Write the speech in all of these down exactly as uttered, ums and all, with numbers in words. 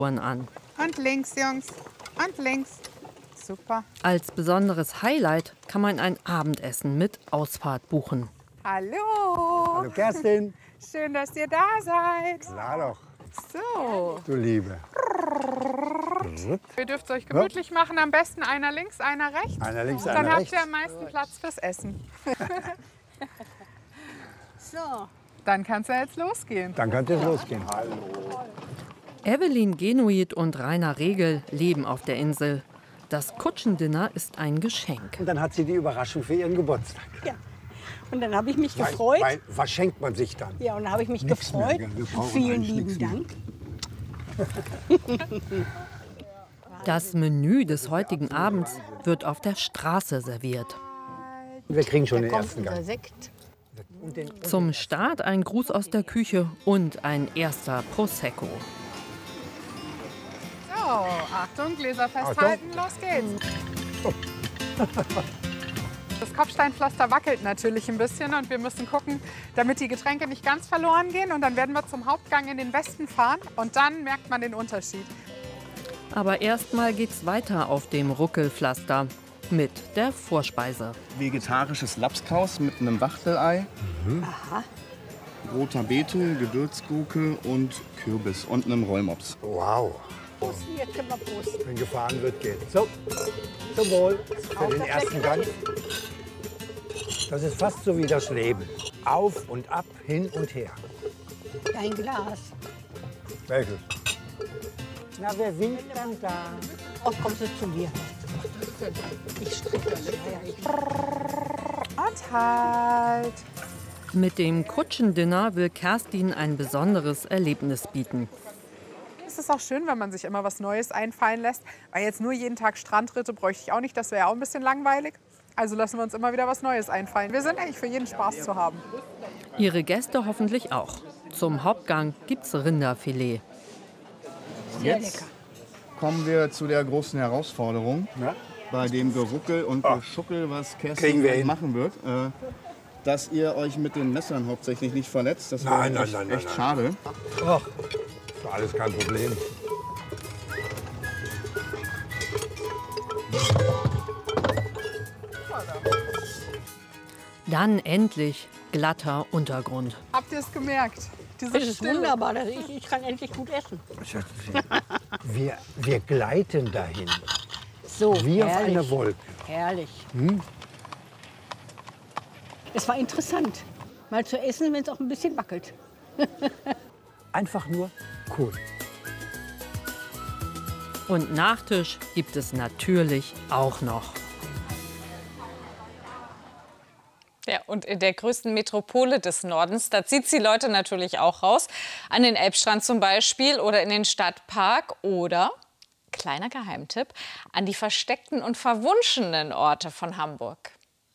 an. Und links, Jungs. Und links. Super. Als besonderes Highlight kann man ein Abendessen mit Ausfahrt buchen. Hallo. Hallo Kerstin. Schön, dass ihr da seid. Klar doch. So. Du Liebe. Ihr dürft es euch gemütlich machen. Am besten einer links, einer rechts. Einer links, Dann einer habt rechts. ihr am meisten Platz fürs Essen. So. Dann kann es ja jetzt losgehen. Dann könnt es losgehen. Evelyn Genuit und Rainer Regel leben auf der Insel. Das Kutschendinner ist ein Geschenk. Und dann hat sie die Überraschung für ihren Geburtstag. Ja. Und dann habe ich mich Weil, gefreut. weil, was schenkt man sich dann? Ja, und dann habe ich mich Nichts mehr, gefreut. gell? Wir brauchen Vielen eigentlich lieben nichts mehr. Dank. Das Menü des heutigen Abends wird auf der Straße serviert. Wir kriegen schon Da den kommt ersten unser Gang. Sekt. Und den, und Zum Start ein Gruß aus der Küche und ein erster Prosecco. So, Achtung, Gläser festhalten, los geht's. Das Kopfsteinpflaster wackelt natürlich ein bisschen und wir müssen gucken, damit die Getränke nicht ganz verloren gehen. Und dann werden wir zum Hauptgang in den Westen fahren und dann merkt man den Unterschied. Aber erstmal geht's weiter auf dem Ruckelpflaster mit der Vorspeise. Vegetarisches Lapskaus mit einem Wachtelei, Aha. roter Beete, Gewürzgurke und Kürbis und einem Rollmops. wow. Prost, jetzt können wir Prost. Wenn gefahren wird, geht. So, zum Wohl für den ersten Gang. Das ist fast so wie das Leben. Auf und ab, hin und her. Ein Glas. Welches? Na, wer winkt dann da? Oh, kommst du zu mir. Ich stricke. Ja, ja, ich Und halt. Mit dem Kutschendinner will Kerstin ein besonderes Erlebnis bieten. Es ist auch schön, wenn man sich immer was Neues einfallen lässt. Weil jetzt nur jeden Tag Strandritte bräuchte ich auch nicht. Das wäre ja auch ein bisschen langweilig. Also lassen wir uns immer wieder was Neues einfallen. Wir sind eigentlich für jeden Spaß zu haben. Ihre Gäste hoffentlich auch. Zum Hauptgang gibt's Rinderfilet. Sehr Jetzt lecker. kommen wir zu der großen Herausforderung. Ja. Bei dem Geruckel und Geschuckel, was Kriegen Kerstin wir gleich hin. machen wird. Äh, dass ihr euch mit den Messern hauptsächlich nicht verletzt. Das Nein, wäre nein, echt, nein, nein, echt nein. schade. Ach, ist doch alles kein Problem. Dann endlich glatter Untergrund. Habt ihr es gemerkt? Diese Das ist Stille. wunderbar. dass Ich, ich kann endlich gut essen. Wir, wir gleiten dahin, So, wie auf herrlich. einer Wolke. Herrlich. Hm? Es war interessant, mal zu essen, wenn es auch ein bisschen wackelt. Einfach nur cool. Und Nachtisch gibt es natürlich auch noch. Ja, und in der größten Metropole des Nordens, da zieht die Leute natürlich auch raus. An den Elbstrand zum Beispiel oder in den Stadtpark oder, kleiner Geheimtipp, an die versteckten und verwunschenen Orte von Hamburg.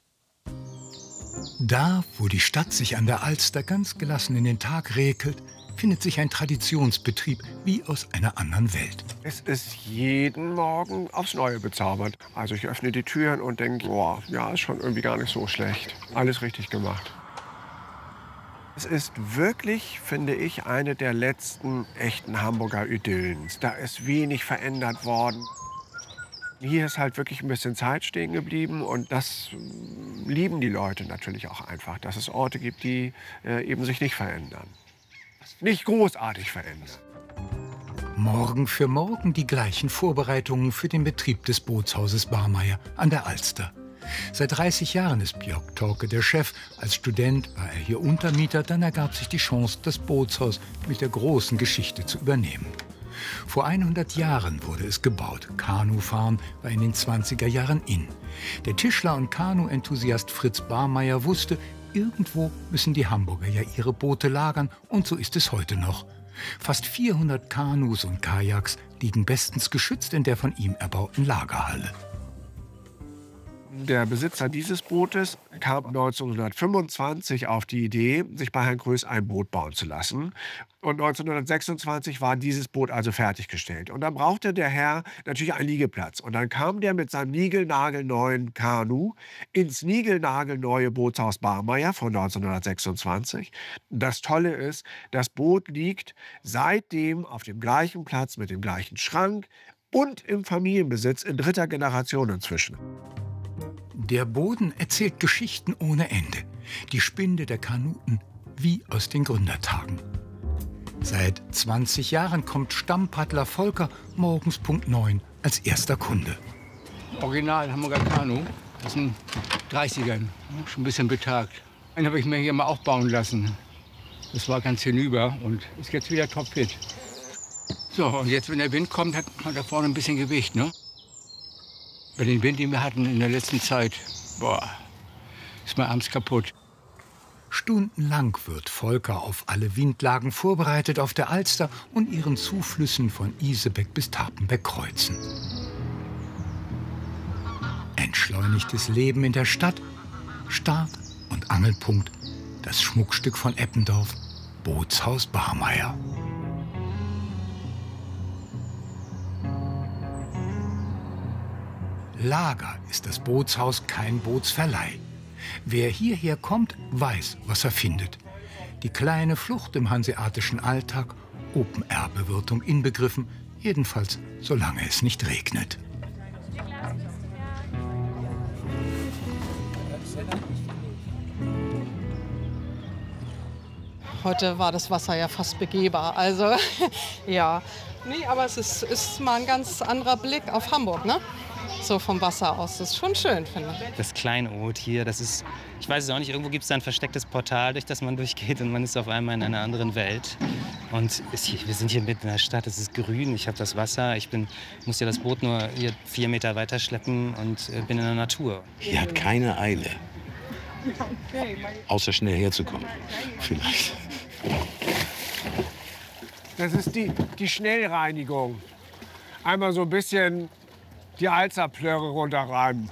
Da, wo die Stadt sich an der Alster ganz gelassen in den Tag räkelt, findet sich ein Traditionsbetrieb wie aus einer anderen Welt. Es ist jeden Morgen aufs Neue bezaubert. Also ich öffne die Türen und denke, boah, ja, ist schon irgendwie gar nicht so schlecht. Alles richtig gemacht. Es ist wirklich, finde ich, eine der letzten echten Hamburger Idyllen. Da ist wenig verändert worden. Hier ist halt wirklich ein bisschen Zeit stehen geblieben und das mm, lieben die Leute natürlich auch einfach, dass es Orte gibt, die äh, eben sich nicht verändern. Nicht großartig verändern. Morgen für morgen die gleichen Vorbereitungen für den Betrieb des Bootshauses Barmeier an der Alster. Seit dreißig Jahren ist Björk Torke der Chef. Als Student war er hier Untermieter, dann ergab sich die Chance, das Bootshaus mit der großen Geschichte zu übernehmen. Vor hundert Jahren wurde es gebaut. Kanufahren war in den zwanziger Jahren in. Der Tischler und Kanu-Enthusiast Fritz Barmeier wusste, irgendwo müssen die Hamburger ja ihre Boote lagern und so ist es heute noch. Fast vierhundert Kanus und Kajaks liegen bestens geschützt in der von ihm erbauten Lagerhalle. Der Besitzer dieses Bootes kam neunzehnhundertfünfundzwanzig auf die Idee, sich bei Herrn Größ ein Boot bauen zu lassen. Und neunzehnhundertsechsundzwanzig war dieses Boot also fertiggestellt. Und dann brauchte der Herr natürlich einen Liegeplatz. Und dann kam der mit seinem niegelnagelneuen Kanu ins niegelnagelneue Bootshaus Barmeier von neunzehnhundertsechsundzwanzig. Das Tolle ist, das Boot liegt seitdem auf dem gleichen Platz mit dem gleichen Schrank und im Familienbesitz in dritter Generation inzwischen. Der Boden erzählt Geschichten ohne Ende. Die Spinde der Kanuten wie aus den Gründertagen. Seit zwanzig Jahren kommt Stammpaddler Volker morgens Punkt neun als erster Kunde. Original Hamburger Kanu, das sind dreißigern, schon ein bisschen betagt. Einen habe ich mir hier mal auch bauen lassen. Das war ganz hinüber und ist jetzt wieder topfit. So, und jetzt, wenn der Wind kommt, hat man da vorne ein bisschen Gewicht, ne? Bei den Wind, den wir hatten in der letzten Zeit, boah, ist man abends kaputt. Stundenlang wird Volker auf alle Windlagen vorbereitet auf der Alster und ihren Zuflüssen von Isebeck bis Tapenbeck kreuzen. Entschleunigtes Leben in der Stadt, Start- und Angelpunkt, das Schmuckstück von Eppendorf, Bootshaus Barmeier. Lager ist das Bootshaus kein Bootsverleih. Wer hierher kommt, weiß, was er findet. Die kleine Flucht im hanseatischen Alltag, Open-Air-Bewirtung inbegriffen, jedenfalls solange es nicht regnet. Heute war das Wasser ja fast begehbar, also ja. Nee, aber es ist, ist mal ein ganz anderer Blick auf Hamburg, ne? So vom Wasser aus. Das ist schon schön, finde ich. Das Kleinod hier, das ist, ich weiß es auch nicht, irgendwo gibt es da ein verstecktes Portal, durch das man durchgeht und man ist auf einmal in einer anderen Welt. Und ist, wir sind hier mitten in der Stadt, es ist grün, ich habe das Wasser, ich bin, muss ja das Boot nur hier vier Meter weiter schleppen und äh, bin in der Natur. Hier hat keine Eile, außer schnell herzukommen, vielleicht. Das ist die, die Schnellreinigung. Einmal so ein bisschen die Alzerplörre runterreiben.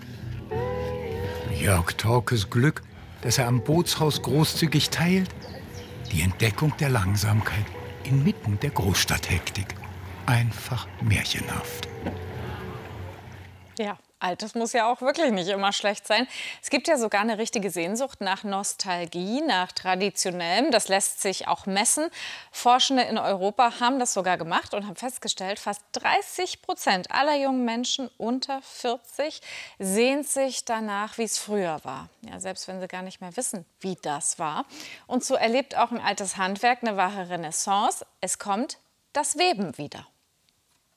Jörg Torkes Glück, das er am Bootshaus großzügig teilt, die Entdeckung der Langsamkeit inmitten der Großstadthektik. Einfach märchenhaft. Ja, Altes muss ja auch wirklich nicht immer schlecht sein. Es gibt ja sogar eine richtige Sehnsucht nach Nostalgie, nach Traditionellem. Das lässt sich auch messen. Forschende in Europa haben das sogar gemacht und haben festgestellt, fast dreißig Prozent aller jungen Menschen unter vierzig sehnt sich danach, wie es früher war. Ja, selbst wenn sie gar nicht mehr wissen, wie das war. Und so erlebt auch ein altes Handwerk eine wahre Renaissance. Es kommt das Weben wieder.